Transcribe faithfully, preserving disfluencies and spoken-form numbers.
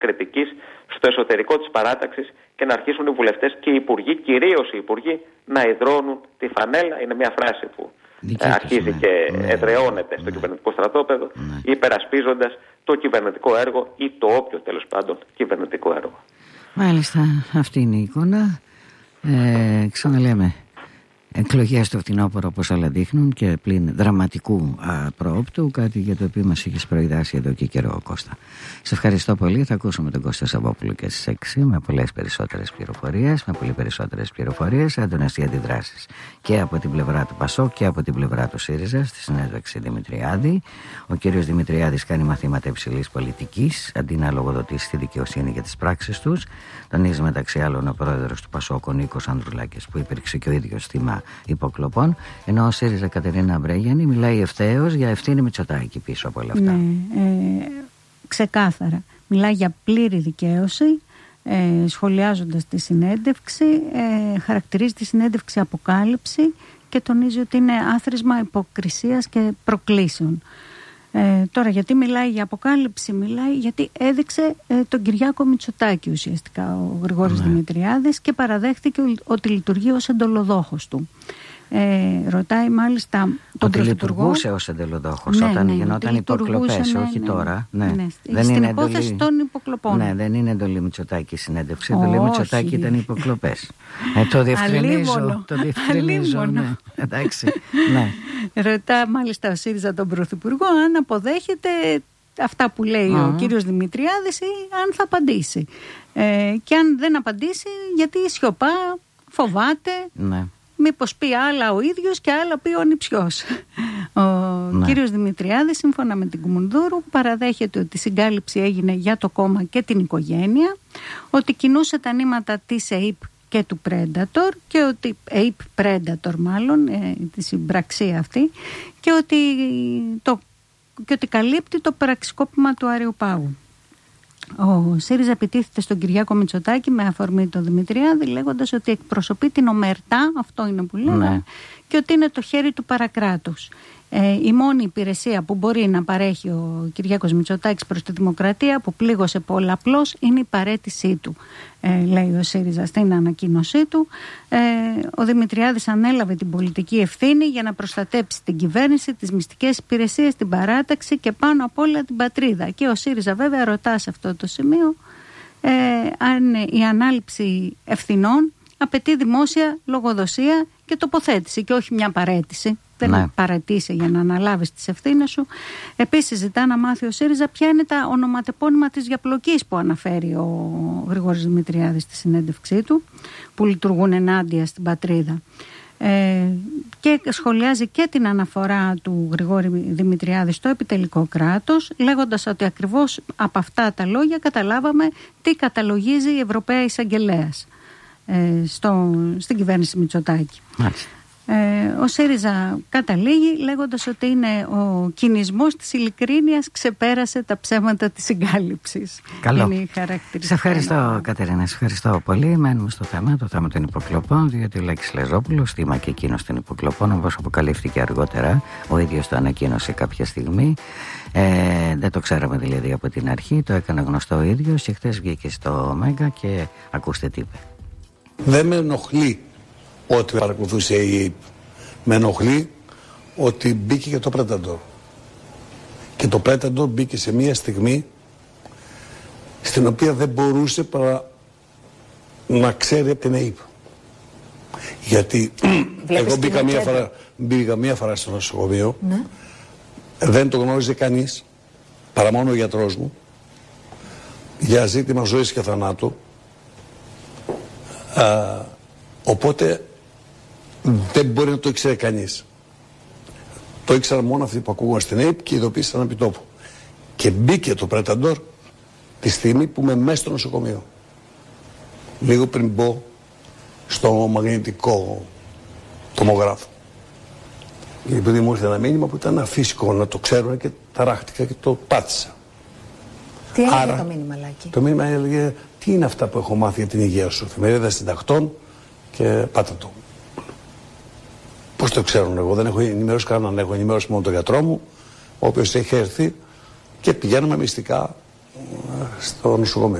κριτικής στο εσωτερικό της παράταξης και να αρχίσουν οι βουλευτές και οι υπουργοί, κυρίως οι υπουργοί, να υδρώνουν τη φανέλα. Είναι μια φράση που ε, αρχίζει ναι, και ναι, εδραιώνεται ναι, στο ναι, κυβερνητικό στρατόπεδο, ναι, υπερασπίζοντας το κυβερνητικό έργο ή το όποιο τέλος πάντων κυβερνητικό έργο. Μάλιστα, αυτή είναι η εικόνα. Ε, ξαναλέμε, εκλογές στο φθινόπωρο όπως όλα δείχνουν και πλην δραματικού α, προόπτου, κάτι για το οποίο μας είχες προειδάσει εδώ και καιρό, Κώστα. Σε ευχαριστώ πολύ. Θα ακούσουμε τον Κώστα Σαββόπουλο και στις έξι με πολλές περισσότερες πληροφορίες, με πολύ περισσότερες πληροφορίες, έντονες οι αντιδράσεις και από την πλευρά του Πασόκ και από την πλευρά του ΣΥΡΙΖΑ στη συνέντευξη Δημητριάδη. Ο κύριος Δημητριάδης κάνει μαθήματα υψηλής πολιτικής αντί να λογοδοτήσει στη δικαιοσύνη για τις πράξεις τους. Τονίζει μεταξύ άλλων ο πρόεδρος του Πασόκ, ο Νίκος Ανδρουλάκης, που υπήρξε και ο ίδιος θύμα υποκλοπών, ενώ ο ΣΥΡΙΖΑ Κατερίνα Μπρέγιανη μιλάει ευθέως για ευθύνη Μητσοτάκη πίσω από όλα αυτά. Ναι, ε, ξεκάθαρα. Μιλάει για πλήρη δικαίωση, ε, σχολιάζοντας τη συνέντευξη, ε, χαρακτηρίζει τη συνέντευξη αποκάλυψη και τονίζει ότι είναι άθροισμα υποκρισίας και προκλήσεων. Ε, τώρα γιατί μιλάει για αποκάλυψη? Μιλάει γιατί έδειξε ε, τον Κυριάκο Μητσοτάκη ουσιαστικά ο Γρηγόρης ναι. Δημητριάδης και παραδέχτηκε ότι λειτουργεί ως εντολοδόχος του. Ε, ρωτάει μάλιστα τον ότι Πρωθυπουργό. Λειτουργούσε ως εντολοδόχος ναι, όταν ναι, γινόταν υποκλοπές, ναι, όχι ναι, τώρα. Ναι. Ναι. Δεν στην είναι υπόθεση εντολή... των υποκλοπών. Ναι, δεν είναι εντολή Μητσοτάκη η συνέντευξη. Εντολή Μητσοτάκη ήταν υποκλοπές. ε, το διευκρινίζω. Το διευκρινίζω. Ναι. Εντάξει. Ναι. Ρωτά μάλιστα ο ΣΥΡΙΖΑ τον Πρωθυπουργό αν αποδέχεται αυτά που λέει uh-huh. ο κύριος Δημητριάδης ή αν θα απαντήσει. Ε, και αν δεν απαντήσει, γιατί σιωπά, φοβάται. Ναι. Μήπως πει άλλα ο ίδιος και άλλα πει ο ανιψιός. Ο ναι. κύριος Δημητριάδης, σύμφωνα με την Κουμουνδούρου, παραδέχεται ότι η συγκάλυψη έγινε για το κόμμα και την οικογένεια, ότι κινούσε τα νήματα της ΕΙΠ και του Predator και ότι ΕΙΠ Predator μάλλον, ε, τη συμπραξία αυτή, και ότι, το, και ότι καλύπτει το πραξικόπημα του Αριοπάγου. Ο ΣΥΡΙΖΑ επιτίθεται στον Κυριάκο Μητσοτάκη με αφορμή τον Δημητριάδη, λέγοντας ότι εκπροσωπεί την ομερτά, αυτό είναι που λέγαμε, ναι. και ότι είναι το χέρι του παρακράτους. Ε, η μόνη υπηρεσία που μπορεί να παρέχει ο Κυριάκος Μητσοτάκης προς τη δημοκρατία, που πλήγωσε πολλαπλώς, είναι η παραίτησή του, ε, λέει ο ΣΥΡΙΖΑ στην ανακοίνωσή του. Ε, ο Δημητριάδης ανέλαβε την πολιτική ευθύνη για να προστατέψει την κυβέρνηση, τις μυστικές υπηρεσίες, την παράταξη και πάνω απ' όλα την πατρίδα. Και ο ΣΥΡΙΖΑ βέβαια ρωτά σε αυτό το σημείο ε, αν η ανάληψη ευθυνών απαιτεί δημόσια λογοδοσία και τοποθέτηση και όχι μια παραίτηση. Δεν ναι. παρατήσει για να αναλάβεις τις ευθύνες σου. Επίσης ζητά να μάθει ο ΣΥΡΙΖΑ ποια είναι τα ονοματεπώνυμα της διαπλοκής που αναφέρει ο Γρηγόρης Δημητριάδης στη συνέντευξή του, που λειτουργούν ενάντια στην πατρίδα. Ε, και σχολιάζει και την αναφορά του Γρηγόρη Δημητριάδη στο επιτελικό κράτος, λέγοντας ότι ακριβώς από αυτά τα λόγια καταλάβαμε τι καταλογίζει η Ευρωπαία Εισαγγελέας ε, στο, στην κυβέρνηση Μητσοτάκη. Μάλιστα. Ε, ο ΣΥΡΙΖΑ καταλήγει λέγοντας ότι είναι ο κινησμός της ειλικρίνειας ξεπέρασε τα ψέματα της συγκάλυψης. Καλό. Είναι η χαρακτηριστική. Σε ευχαριστώ, Κατερίνα, σε ευχαριστώ πολύ. Μένουμε στο θέμα, το θέμα των υποκλοπών, διότι ο Λάκης Λεζόπουλος, θύμα και εκείνος των υποκλοπών, όπως αποκαλύφθηκε αργότερα, ο ίδιος το ανακοίνωσε κάποια στιγμή. Ε, δεν το ξέραμε δηλαδή από την αρχή, το έκανε γνωστό ο ίδιος και χθες βγήκε στο Μέγκα και ακούστε τι είπε. Δεν με ενοχλεί ότι παρακολουθούσε η ΕΙΠ. Με ενοχλεί ότι μπήκε και το Predator. Και το Predator μπήκε σε μια στιγμή στην οποία δεν μπορούσε παρά να ξέρει από την ΕΙΠ. Γιατί εγώ μπήκα μία, φορά, μπήκα μία φορά στο νοσοκομείο, ναι. δεν το γνώριζε κανείς, παρά μόνο ο γιατρός μου, για ζήτημα ζωής και θανάτου. Α, οπότε δεν μπορεί να το ήξερε κανείς. Το ήξεραν μόνο αυτοί που ακούγαν στην ΕΙΠ και ειδοποίησαν επί τόπου. Και μπήκε το Predator τη στιγμή που είμαι μέσα στο νοσοκομείο. Λίγο πριν μπω στο μαγνητικό τομογράφο. Επειδή μου ήρθε ένα μήνυμα που ήταν αφύσικο να το ξέρουν και ταράχτηκα και το πάτησα. Τι έλεγε Άρα, το μήνυμα, Λάκη? Το μήνυμα έλεγε τι είναι αυτά που έχω μάθει για την υγεία σου. Εφημερίδα συντακτών και πάτα το. Πώς το ξέρουν, εγώ δεν έχω ενημερώσει κανέναν, έχω ενημερώσει μόνο τον γιατρό μου, ο οποίος έχει έρθει και πηγαίνουμε μυστικά στο νοσοκομείο.